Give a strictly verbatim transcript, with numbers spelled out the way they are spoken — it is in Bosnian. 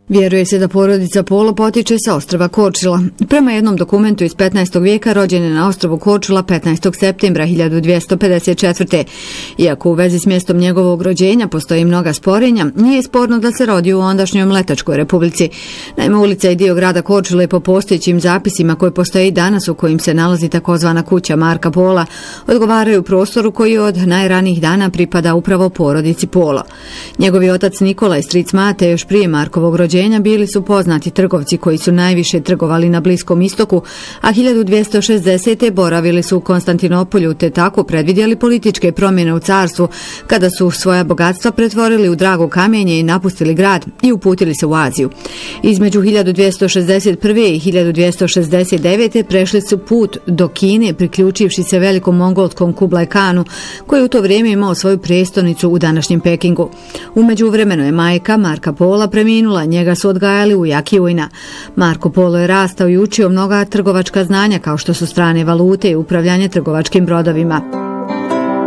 Vjeruje se da porodica Polo potiče sa ostrva Korčula. Prema jednom dokumentu iz petnaestog vijeka rođen je na ostrvu Korčula petnaestog septembra hiljadu dvjesto pedeset četvrte. Iako u vezi s mjestom njegovog rođenja postoji mnoga sporenja, nije sporno da se rodio u ondašnjoj Mletačkoj republici. Naime, ulica i dio grada Korčule po postojećim zapisima koji postoje i danas u kojim se nalazi takozvana kuća Marka Pola, odgovaraju prostoru koji od najranijih dana pripada upravo porodici Polo. Njegovi otac Nikola i stric Mate još prije Markovog rođenja bili su poznati trgovci koji su najviše trgovali na Bliskom istoku, a hiljadu dvjesto šezdesete boravili su u Konstantinopolju te tako predvidjeli političke promjene u carstvu kada su svoja bogatstva pretvorili u drago kamenje i napustili grad i uputili se u Aziju. Između hiljadu dvjesto šezdeset prve i hiljadu dvjesto šezdeset devete prešli su put do Kine priključivši se velikom mongolskom Kublai Khanu koji u to vrijeme imao svoju prijestolnicu u današnjem Pekingu. U međuvremenu je majka Marka Pola preminula, njega su odgajali u Jakiujna. Marko Polo je rastao i učio mnoga trgovačka znanja kao što su strane valute i upravljanje trgovačkim brodovima.